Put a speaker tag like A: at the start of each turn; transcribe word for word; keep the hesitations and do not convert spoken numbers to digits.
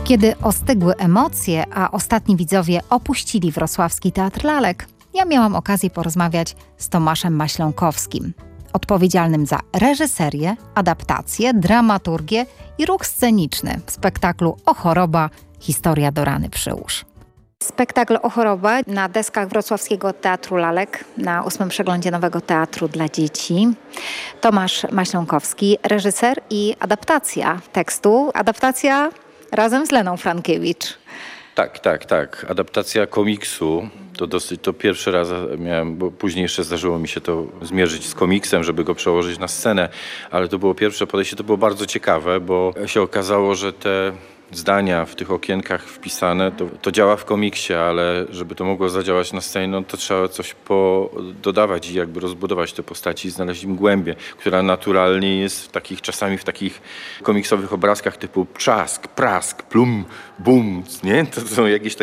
A: Kiedy ostygły emocje, a ostatni widzowie opuścili Wrocławski Teatr Lalek, ja miałam okazję porozmawiać z Tomaszem Maśląkowskim, odpowiedzialnym za reżyserię, adaptację, dramaturgię i ruch sceniczny w spektaklu O choroba – historia do rany przyłóż. Spektakl O choroba na deskach Wrocławskiego Teatru Lalek na ósmym przeglądzie Nowego Teatru dla Dzieci. Tomasz Maśląkowski, reżyser i adaptacja tekstu. Adaptacja razem z Leną Frankiewicz.
B: Tak, tak, tak. Adaptacja komiksu. To dosyć, to pierwszy raz miałem, bo później jeszcze zdarzyło mi się to zmierzyć z komiksem, żeby go przełożyć na scenę, ale to było pierwsze podejście, to było bardzo ciekawe, bo się okazało, że te zdania w tych okienkach wpisane, to, to działa w komiksie, ale żeby to mogło zadziałać na scenie, no to trzeba coś dodawać i jakby rozbudować te postaci i znaleźć im głębię, która naturalnie jest w takich, czasami w takich komiksowych obrazkach typu trzask, prask, plum, bum, nie? To są jakieś